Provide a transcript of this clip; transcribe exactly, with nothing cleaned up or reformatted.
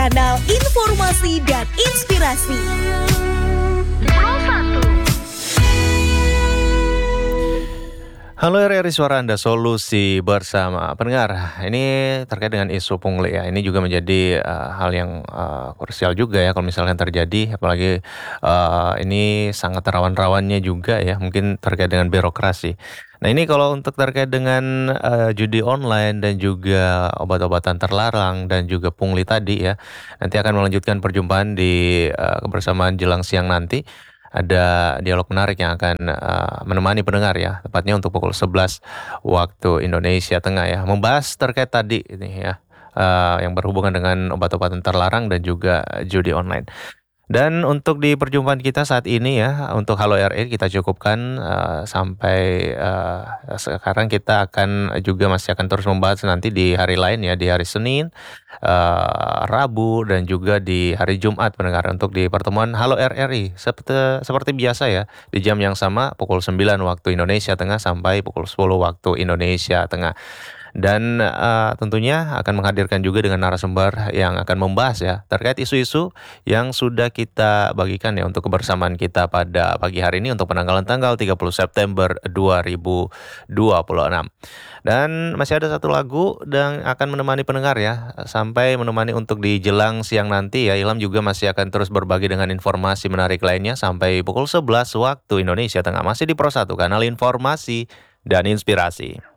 kanal informasi dan inspirasi. Halo R R I Suara Anda, solusi bersama pendengar. Ini terkait dengan isu pungli ya. Ini juga menjadi uh, hal yang uh, krusial juga ya kalau misalkan terjadi, apalagi uh, ini sangat rawan-rawannya juga ya, mungkin terkait dengan birokrasi. Nah ini kalau untuk terkait dengan uh, judi online dan juga obat-obatan terlarang dan juga pungli tadi ya, nanti akan melanjutkan perjumpaan di uh, kebersamaan jelang siang nanti. Ada dialog menarik yang akan uh, menemani pendengar ya, tepatnya untuk pukul sebelas waktu Indonesia Tengah ya, membahas terkait tadi ini ya, uh, yang berhubungan dengan obat-obatan terlarang dan juga judi online. Dan untuk di perjumpaan kita saat ini ya, untuk Halo R R I kita cukupkan uh, sampai uh, sekarang. Kita akan juga masih akan terus membahas nanti di hari lain ya, di hari Senin, uh, Rabu dan juga di hari Jumat pendengar, untuk di pertemuan Halo R R I seperti seperti biasa ya, di jam yang sama pukul sembilan waktu Indonesia Tengah sampai pukul sepuluh waktu Indonesia Tengah. Dan uh, tentunya akan menghadirkan juga dengan narasumber yang akan membahas ya terkait isu-isu yang sudah kita bagikan ya untuk kebersamaan kita pada pagi hari ini untuk penanggalan tanggal tiga puluh September dua ribu dua puluh enam. Dan masih ada satu lagu yang akan menemani pendengar ya sampai menemani untuk di jelang siang nanti ya. Ilham juga masih akan terus berbagi dengan informasi menarik lainnya sampai pukul sebelas waktu Indonesia Tengah, masih di Pro satu, kanal informasi dan inspirasi.